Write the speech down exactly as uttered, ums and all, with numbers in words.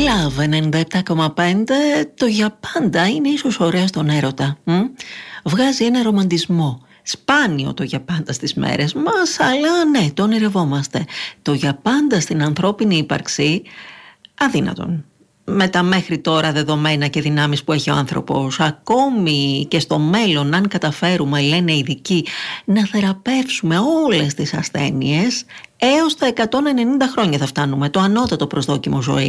Love ενενήντα επτά κόμμα πέντε. Το για πάντα είναι ίσως ωραία στον έρωτα. Μ? Βγάζει ένα ρομαντισμό. Σπάνιο το για πάντα στις μέρες μας, αλλά ναι, το ονειρευόμαστε. Το για πάντα στην ανθρώπινη ύπαρξη, αδύνατον. Με τα μέχρι τώρα δεδομένα και δυνάμεις που έχει ο άνθρωπος, ακόμη και στο μέλλον, αν καταφέρουμε, λένε οι ειδικοί, να θεραπεύσουμε όλες τις ασθένειες, έως τα εκατόν ενενήντα χρόνια θα φτάνουμε, το ανώτατο προσδόκιμο ζωής.